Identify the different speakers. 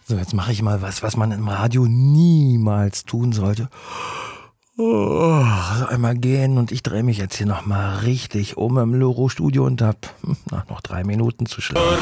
Speaker 1: So, jetzt mache ich mal was man im Radio niemals tun sollte. So einmal gehen und ich drehe mich jetzt hier nochmal richtig um im Loro-Studio und hab noch 3 Minuten zu schlafen.